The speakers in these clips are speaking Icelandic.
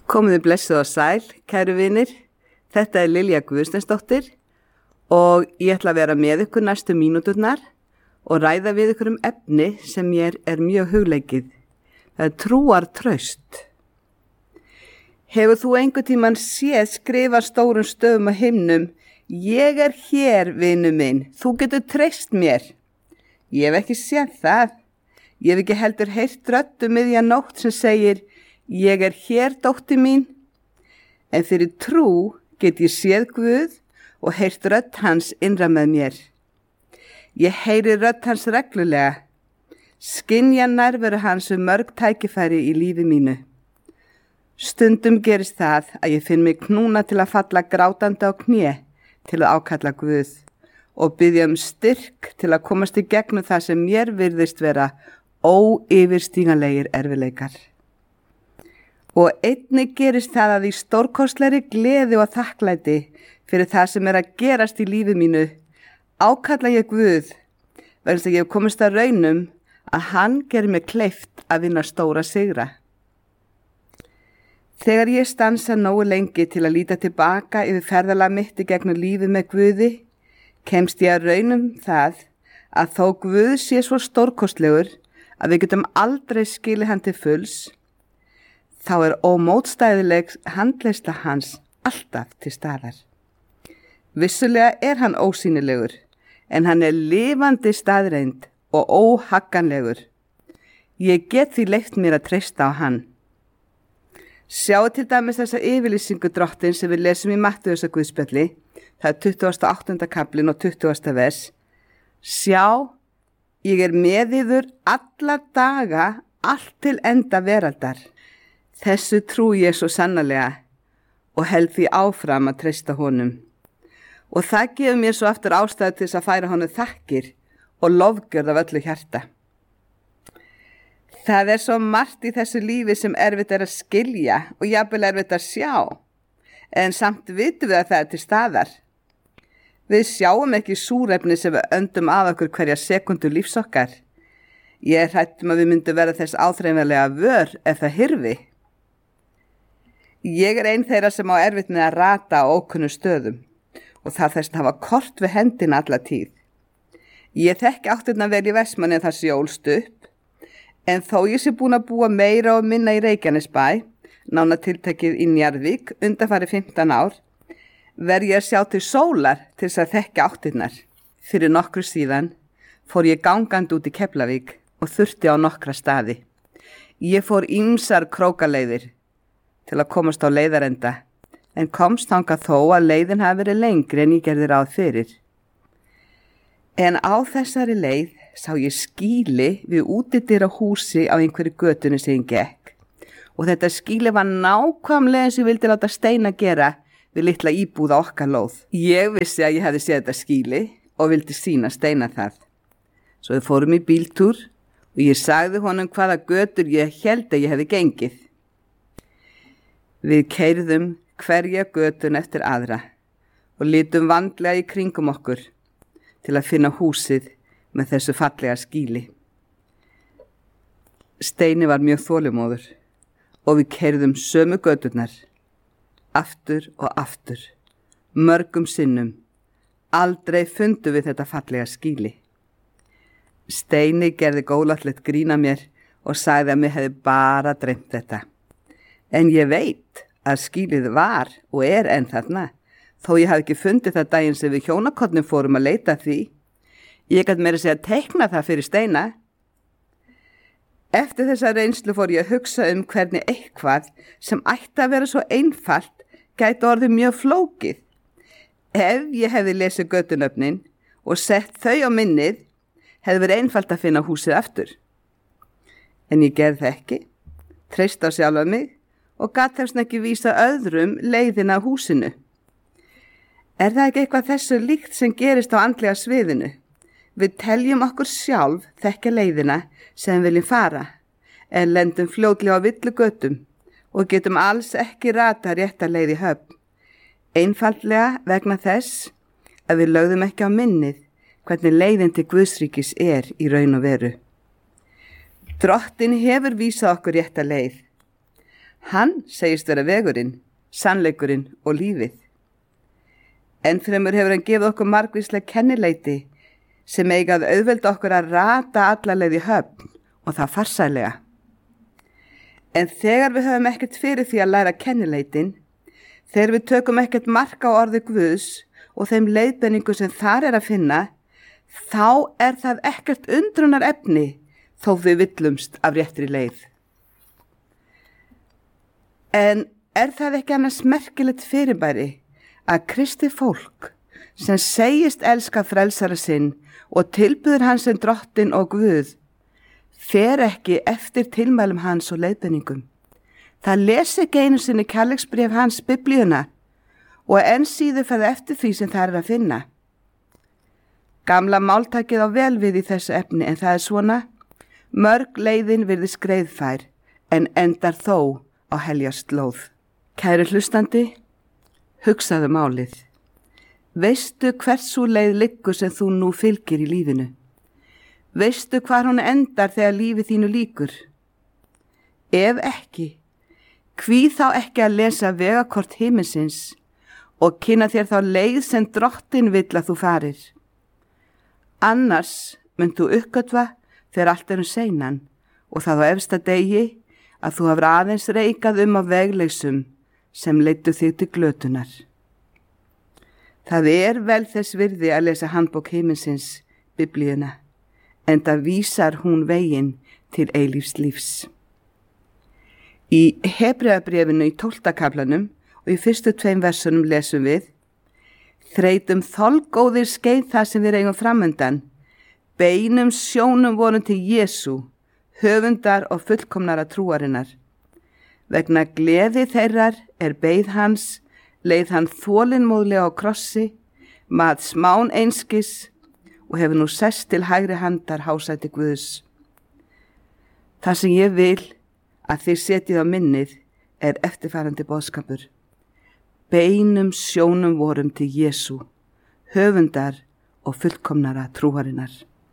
Komiði blessuð og sæl, kæru vinir. Þetta er Lilja Guðsteinsdóttir og ég ætla að vera með ykkur næstu mínúturnar og ræða við ykkur efni sem mér er mjög hugleikið. Það er trúartraust. Hefur þú einhvern tímann séð skrifa stórum stöfum á himnum: Ég er hér, vinu minn, þú getur treyst mér? Ég hef ekki séð það. Ég hef ekki heldur heyrt rödd miðja nótt sem segir: Ég er hér, dóttir mín. En fyrir trú get ég séð Guð og heyrt rödd hans innra með mér. Ég heyri rödd hans reglulega. Skynja nærveru hans mörg tækifæri í lífi mínu. Stundum gerist það að ég finn mig knúna til að falla grátandi á kné til að ákalla Guð og biðja styrk til að komast í gegnum það sem mér virðist vera óyfirstíganlegir erfiðleikar. Og einnig gerist það að í stórkostlegri gleði og þakklæti fyrir það sem er að gerast í lífi mínu ákalla ég Guð vegna þess að ég hef komist að raunum að hann gerir mig kleift að vinna stóra sigra. Þegar ég stansa nógu lengi til að líta tilbaka yfir ferðalag mitt í gegnum lífið með Guði, kemst ég að raunum það að þó Guð sé svo stórkostlegur að við getum aldrei skilið hann til fulls, þá er ómótstæðileg handleiðsla hans alltaf til staðar. Vissulega er hann ósýnilegur, en hann er lifandi staðreind og óhagganlegur. Ég get því leyft mér að treysta á hann. Sjáu til dæmis þessa yfirlýsingu Drottins sem við lesum í Mattheusar Guðspjalli, það er 28. kaplinn og 20. vers. Sjá, ég er með yður alla daga, allt til enda veraldar. Þessu trú ég svo sannarlega og held því áfram að treysta honum. Og það gefur mér svo aftur ástæðu til þess að færa honum þakkir og lofgjörð af öllu hjarta. Það er svo margt í þessu lífi sem erfitt er að skilja og jafnvel erfitt að sjá, en samt vitum við að það er til staðar. Við sjáum ekki súrefni sem við öndum af okkur hverja sekundu lífs okkar. Ég er hrædd að við myndum vera þess áþreifanlega vör ef það hyrfi. Ég er ein þeirra sem á erfitt með að rata á ókunnu stöðum og það þess að hafa kort við hendina alla tíð. Ég þekki áttirna vel í Vestmanni þar sem ég ólst upp, en þó ég sé búin að búa meira og minna í Reykjanesbæ, nánar tiltekið í Njarðvík, undanfarið 15 ár, verð ég að sjá til sólar til þess að þekka áttirnar. Fyrir nokkru síðan fór ég gangandi út í Keflavík og þurfti á nokkra staði. Ég fór ýmsar krókaleiðir til að komast á leiðarenda, en komst þangað þó að leiðin hafi verið lengri en ég gerði ráð fyrir. En á þessari leið sá ég skýli við útidyra húsi á einhverju götunni sem ég gekk. Og þetta skýli var nákvæmlega eins og ég vildi láta Steina gera við litla íbúð á okkar lóð. Ég vissi að ég hefði séð þetta skýli og vildi sýna Steina það. Svo við fórum í bíltúr og ég sagði honum hvaða götur ég held að ég hefði gengið. Við keyrðum hverja götun eftir aðra og litum vandlega í kringum okkur til að finna húsið með þessu fallega skýli. Steini var mjög þolinmóður og við keyrðum sömu göturnar, aftur og aftur, mörgum sinnum. Aldrei fundum við þetta fallega skýli. Steini gerði góðláttlegt grín að mér og sagði að mér hefði bara dreymt þetta. En ég veit að skýlið var og er enn þarna, þó ég hafði ekki fundið það daginn sem við hjónakornum fórum að leita því. Ég gat meira að segja að teikna það fyrir Steina. Eftir þessa reynslu fór ég að hugsa hvernig eitthvað sem ætti að vera svo einfalt gæti orðið mjög flókið. Ef ég hefði lesið götunöfnin og sett þau á minnið, hefði verið einfalt að finna húsið aftur. En ég gerði það ekki, treysti á sjálfa mig og gat þess ekki vísa öðrum leiðina á húsinu. Er það ekki eitthvað þessu líkt sem gerist á andlega sviðinu? Við teljum okkur sjálf þekkja leiðina sem við viljum fara, en lendum fljótlega á villugötum og getum alls ekki rata rétta leið í höfn. Einfaldlega vegna þess að við lögðum ekki á minnið hvernig leiðin til Guðsríkis er í raun og veru. Drottinn hefur vísað okkur rétta leið. Hann segist vera vegurinn, sannleikurinn og lífið. Ennfremur hefur hann gefið okkur margvísleg kennileiti sem eiga að auðvelda okkur að rata alla leið í höfn og það farsælega. En þegar við höfum ekkert fyrir því að læra kennileitin, þegar við tökum ekkert mark á orði Guðs og þeim leiðbenningu sem þar er að finna, þá er það ekkert undrunar efni þó við villumst af réttri leið. En er það ekki annars merkilegt fyrirbæri að kristið fólk sem segist elska frelsara sinn og tilbyður hans sem drottinn og Guð, fer ekki eftir tilmælum hans og leiðbeiningum. Það lesi ekki einu sinni kærleiksbréf hans Biblíuna og enn síður fer það eftir því sem það er að finna. Gamla máltækið á vel við í þessu efni en það er svona: mörg leiðin virðist greiðfær en endar þó á heljar slóð. Kæri hlustandi, hugsaðu málið. Veistu hversu leið liggur sem þú nú fylgir í lífinu? Veistu hvar hún endar þegar lífið þínu lýkur? Ef ekki, hví þá ekki að lesa vegakort himinsins og kynna þér þá leið sem drottinn vill að þú farir? Annars mynd þú uppgötva þegar allt er seinan og það á efsta degi að þú hafur aðeins reikað á vegleysum sem leiddu þig til glötunar. Það er vel þess virði að lesa handbók himinsins, Biblíuna, enda vísar hún veginn til eilífs lífs. Í Hebreabréfinu í 12. kaflanum og í fyrstu 2 versunum lesum við: þreytum þolgóðir skeið það sem við eigum framundan, beinum sjónum vorum til Jesú, höfundar og fullkomnara trúarinnar. Vegna gleði þeirrar er beið hans, leið hann þolinmóðlega á krossi, mat smán einskis og hefur nú sest til hægri handar hásæti Guðs. Það sem ég vil að þið setjið á minnið er eftirfarandi boðskapur: beinum sjónum vorum til Jesú, höfundar og fullkomnara trúarinnar.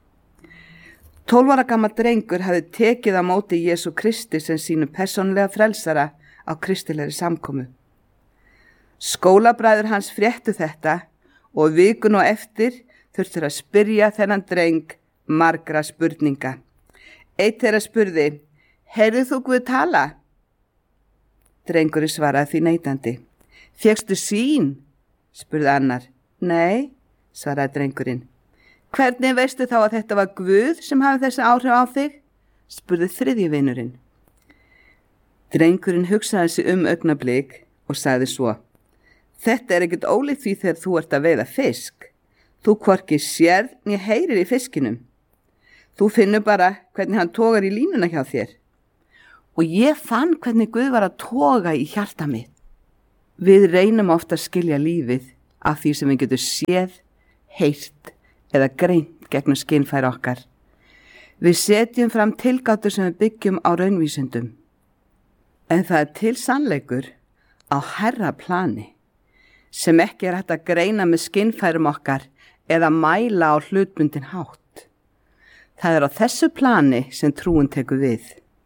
12 ára gamall drengur hafði tekið á móti Jesú Kristi sem sínum persónulega frelsara á kristilegri samkomu. Skólabræður hans fréttu þetta og vikun og eftir þurftur að spyrja þennan dreng margra spurninga. Einn þeirra spurði: heyrðir þú Guð tala? Drengurinn svaraði því neitandi. Fékkstu sýn? Spurði annar. Nei, svaraði drengurinn. Hvernig veistu þá að þetta var Guð sem hafi þessi áhrif á þig? Spurði þriðji vinurinn. Drengurinn hugsaði sig augnablik og sagði svo: þetta er ekkert ólíkt því þegar þú ert að veiða fisk. Þú hvorki sérð né heyrir í fiskinum. Þú finnur bara hvernig hann togar í línuna hjá þér. Og ég fann hvernig Guð var að toga í hjarta mitt. Við reynum ofta að skilja lífið af því sem við getum séð, heyrt eða greint gegnum skynfæri okkar. Við setjum fram tilgátur sem við byggjum á raunvísindum. En það er til sannleikur á hærra plani sem ekki er hægt að greina með skynfærum okkar eða mæla á hlutbundin hátt. Það er á þessu plani sem trúin tekur við.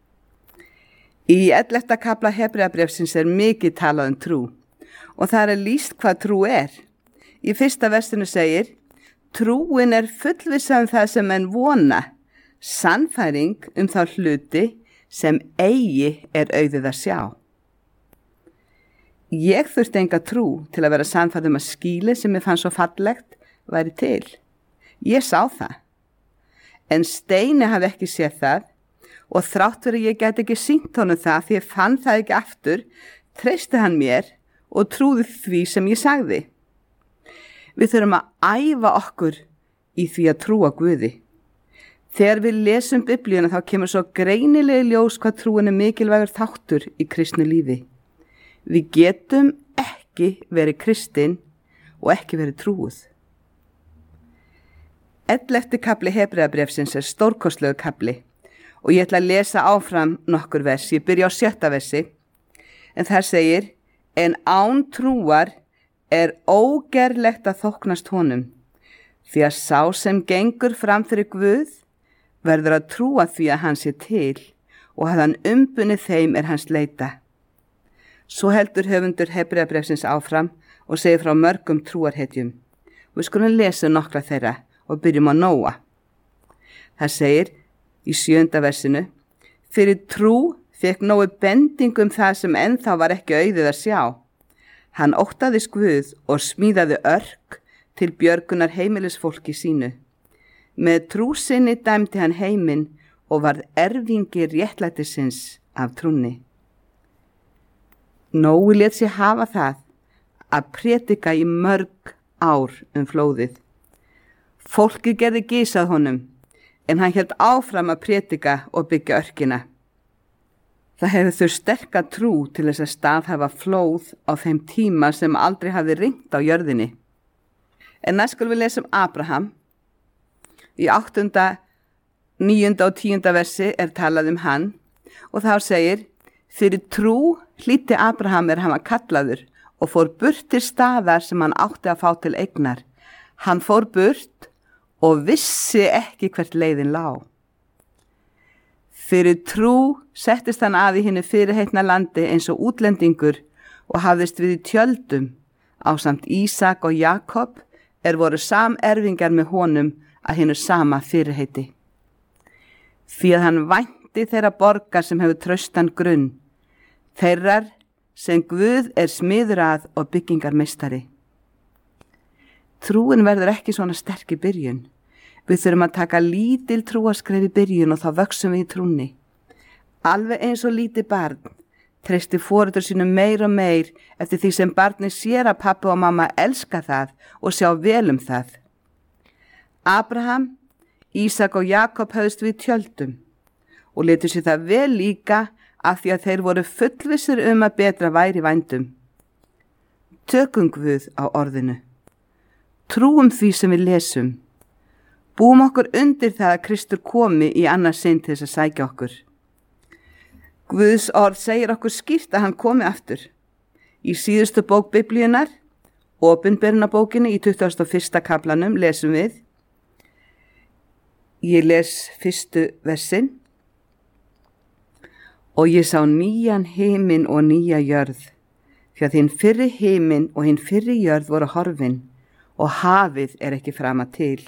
Í 11. kafla Hebreabréfsins er mikið talað um trú og það er lýst hvað trú er. Í 1. versinu segir: trúin er fullvissa það sem menn vona, sannfæring þá hluti sem eigi er auðið að sjá. Ég þurfti enga trú til að vera sannfærð að skýli sem ég fann svo fallegt væri til. Ég sá það. En Steini hafði ekki séð það og þrátt fyrir ég gæti ekki sýnt honum það því ég fann það ekki aftur, treysti hann mér og trúði því sem ég sagði. Við þurfum að æfa okkur í því að trúa Guði. Þegar við lesum Biblíuna þá kemur svo greinilega ljós hvað trúin er mikilvægur þáttur í kristnu lífi. Við getum ekki verið kristin og ekki verið trúuð. 11. kafli Hebreabréfsins er stórkostlegur kafli og ég ætla að lesa áfram nokkur vers. Ég byrja á 7. versi en þar segir: en án trúar er ógerlegt að þóknast honum, því að sá sem gengur fram fyrir Guð verður að trúa því að hann sé til og að hann umbunni þeim er hans leita. Svo heldur höfundur Hebreabréfsins áfram og segir frá mörgum trúarhetjum. Við skulum lesa nokkra þeirra og byrjum á Nóa. Það segir í 7. versinu: Fyrir trú fékk Nói bendingu það sem ennþá var ekki auðið að sjá. Hann óttaðist Guð og smíðaði örk til björgunar heimilisfólki sínu. Með trú sinni dæmdi hann heiminn og varð erfingi réttlætisins af trúnni. Nói lét sig hafa það að prédika í mörg ár flóðið. Fólkið gerði gys að honum, en hann hélt áfram að prédika og byggja örkina. Það hefði þau sterka trú til þess að staðhæfa flóð á þeim tíma sem aldrei hafði rignt á jörðinni. En næst skulum við lesa Abraham. Í 8., 9. og 10. versi talað hann og þá segir: Fyrir trú hlýddi Abraham hann var kallaður og fór burt til staðar sem hann átti að fá til eignar. Hann fór burt og vissi ekki hvert leiðin lá. Fyrir trú settist hann að í hinu fyrirheitna landi eins og útlendingur og hafðist við í tjöldum ásamt Ísak og Jakob voru samerfingar með honum að hinu sama fyrirheiti. Því að hann vænti þeirra borgar sem hefur traustan grunn, þeirrar sem Guð smiður að og byggingarmeistari. Trúin verður ekki svona sterk í byrjun. Við þurfum að taka lítil trúarskref í byrjun og þá vöxum við í trúnni. Alveg eins og lítið barn treysti foreldrar sínum meir og meir eftir því sem barnið sér að pabbi og mamma elska það og sjá vel það. Abraham, Ísak og Jakob höfðust við tjöldum og letu sér það vel líka af því að þeir voru fullvissir að betra væri vændum. Tökum Guð á orðinu. Trúum því sem við lesum. Búum okkur undir það að Kristur komi í annars sinn til þess að sækja okkur. Guðs orð segir okkur skýrt að hann komi aftur. Í síðustu bók Biblíunnar, Opinberunarbókinni í 21. kaflanum lesum við. Ég les 1. versin. Og ég sá nýjan himinn og nýja jörð, því að hinn fyrri himinn og hinn fyrri jörð voru horfin og hafið ekki framar til.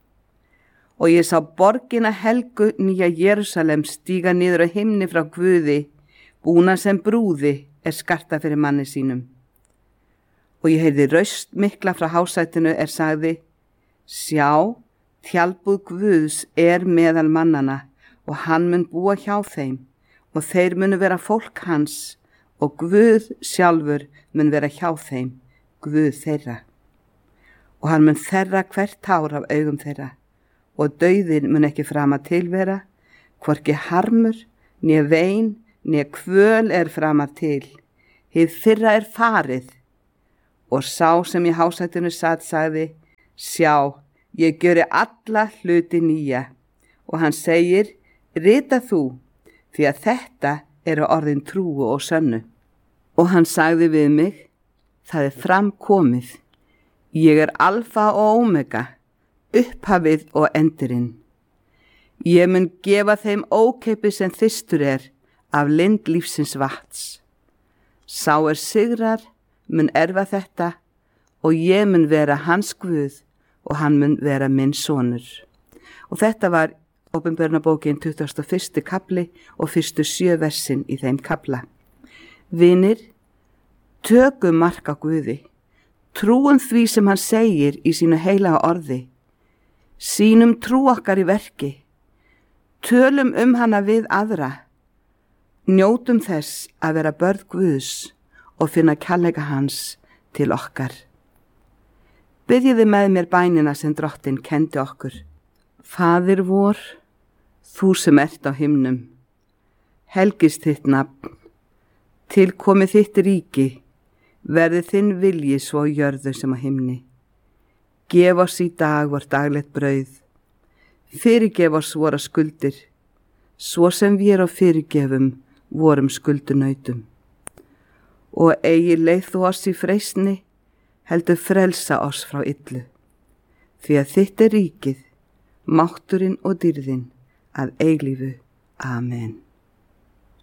Og ég sá borgina helgu nýja Jerúsalem stíga niður á himni frá Guði, búna sem brúði skarta fyrir manni sínum. Og ég heyrði raust mikla frá hásætinu sagði: Sjá, tjaldbúð Guðs meðal mannana og hann mun búa hjá þeim og þeir munu vera fólk hans og Guð sjálfur mun vera hjá þeim, Guð þeirra. Og hann mun þerra hvert tár af augum þeirra og dauðinn mun ekki framar tilvera, hvorki harmur, né vein, né kvöl framar til. Hið fyrra farið. Og sá sem í hásætinu sat sagði: Sjá, ég gjöri alla hluti nýja. Og hann segir: Rita þú, því að þetta orðin trúu og sönnu. Og hann sagði við mig: Það framkomið. Ég alfa og omega, upphafið og endurinn. Ég mun gefa þeim ókeypis sem þyrstur af lind lífsins vatns. Sá sigrar mun erfa þetta og ég mun vera hans Guð og hann mun vera minn sonur. Og þetta var Opinberunarbókin 21. kafli og fyrstu 7 versin í þeim kafla. Vinir, tökum mark á Guði. Trúum því sem hann segir í sínu heilaga orði. Sýnum trú okkar í verki. Tölum hana við aðra. Njótum þess að vera börn Guðs og finna kærleika hans til okkar. Biðjiði með mér bænina sem Drottinn kenndi okkur. Faðir vor, þú sem á himnum, helgist þitt nafn, tilkomi þitt ríki, verði þinn vilji svo jörðu sem á himni. Gef oss í dag vort daglegt brauð, fyrirgef oss vora skuldir, svo sem við fyrirgefum vorum skuldunautum. Og eigi leið þú oss í freistni, heldur frelsa oss frá illu, því að þitt ríkið, mátturinn og dýrðin að eilífu. Amen.